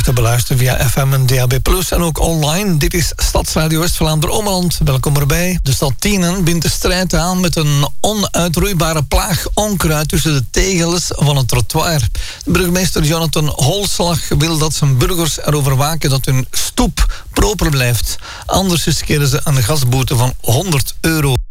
te beluisteren via FM en DAB+, en ook online. Dit is Stadsradio West-Vlaanderen-Ommeland. Welkom erbij. De stad Tienen bindt de strijd aan met een onuitroeibare plaag onkruid tussen de tegels van het trottoir. Burgemeester Jonathan Holslag wil dat zijn burgers erover waken dat hun stoep proper blijft. Anders riskeren ze een gasboete van €100.